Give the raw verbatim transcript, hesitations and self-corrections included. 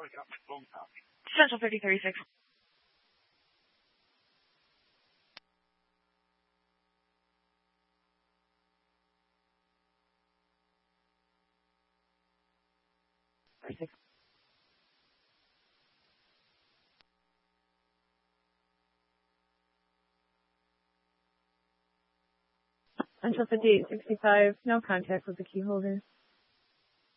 Central thirty thirty-six. thirty-six. Central fifty-eight sixty-five, no contact with the key holder.